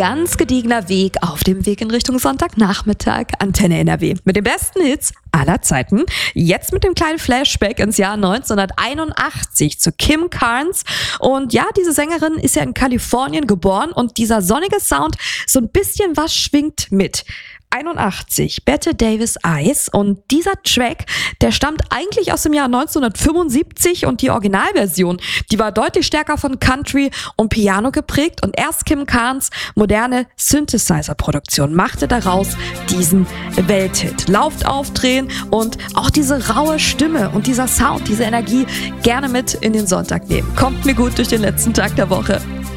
ganz gediegener Weg auf dem Weg in Richtung Sonntagnachmittag. Antenne NRW mit den besten Hits aller Zeiten. Jetzt mit dem kleinen Flashback ins Jahr 1981 zu Kim Carnes. Und ja, diese Sängerin ist ja in Kalifornien geboren und dieser sonnige Sound, so ein bisschen was schwingt mit. 81, Bette Davis Eyes, und dieser Track, der stammt eigentlich aus dem Jahr 1975 und die Originalversion, die war deutlich stärker von Country und Piano geprägt und erst Kim Carnes moderne Synthesizer-Produktion machte daraus diesen Welthit. Lauft aufdrehen und auch diese raue Stimme und dieser Sound, diese Energie gerne mit in den Sonntag nehmen. Kommt mir gut durch den letzten Tag der Woche.